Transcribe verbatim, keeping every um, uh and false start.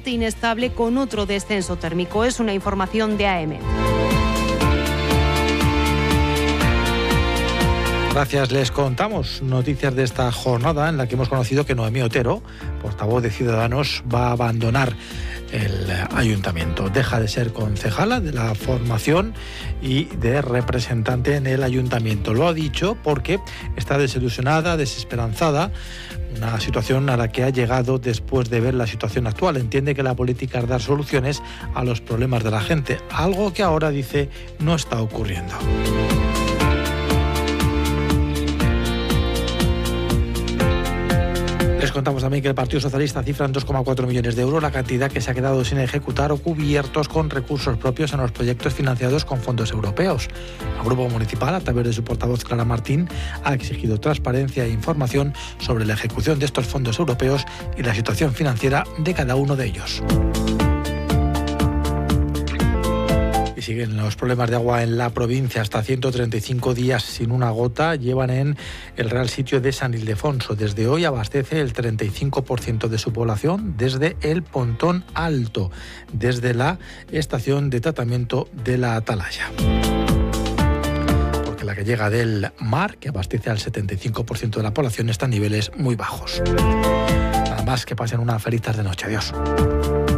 ambiente inestable con otro descenso térmico. Es una información de A E M E. Gracias. Les contamos noticias de esta jornada en la que hemos conocido que Noemí Otero, portavoz de Ciudadanos, va a abandonar el ayuntamiento. Deja de ser concejala de la formación y de representante en el ayuntamiento. Lo ha dicho porque está desilusionada, desesperanzada, una situación a la que ha llegado después de ver la situación actual. Entiende que la política es dar soluciones a los problemas de la gente, algo que ahora dice no está ocurriendo. Les contamos también que el Partido Socialista cifra en dos coma cuatro millones de euros la cantidad que se ha quedado sin ejecutar o cubiertos con recursos propios en los proyectos financiados con fondos europeos. El Grupo Municipal, a través de su portavoz Clara Martín, ha exigido transparencia e información sobre la ejecución de estos fondos europeos y la situación financiera de cada uno de ellos. Y siguen los problemas de agua en la provincia. Hasta ciento treinta y cinco días sin una gota llevan en el Real Sitio de San Ildefonso. Desde hoy abastece el treinta y cinco por ciento de su población desde el Pontón Alto, desde la estación de tratamiento de la Atalaya. Porque la que llega del mar, que abastece al setenta y cinco por ciento de la población, está en niveles muy bajos. Nada más, que pasen una feliz tarde noche. Adiós.